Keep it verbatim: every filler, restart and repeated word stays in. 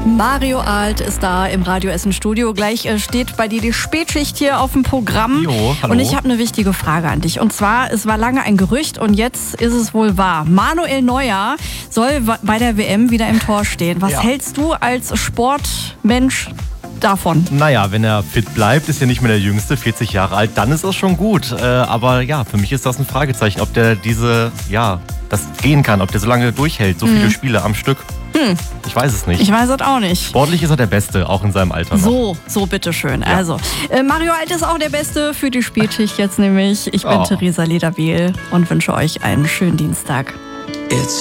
Mario Alt ist da im Radio Essen Studio. Gleich äh, steht bei dir die Spätschicht hier auf dem Programm. Jo, hallo. Und ich habe eine wichtige Frage an dich. Und zwar, es war lange ein Gerücht und jetzt ist es wohl wahr. Manuel Neuer soll bei der W M wieder im Tor stehen. Was Ja. hältst du als Sportmensch davon? Naja, wenn er fit bleibt, ist ja nicht mehr der Jüngste, vierzig Jahre alt, dann ist das schon gut. Äh, aber ja, für mich ist das ein Fragezeichen, ob der diese, ja, das gehen kann, ob der so lange durchhält, so viele Spiele am Stück. Hm. Ich weiß es nicht. Ich weiß es auch nicht. Sportlich ist er der Beste, auch in seinem Alter noch. So, so bitteschön. Ja. Also, äh, Mario Alt ist auch der Beste für die Spätschicht jetzt nämlich. Ich bin Oh. Theresa Lederbiel und wünsche euch einen schönen Dienstag. It's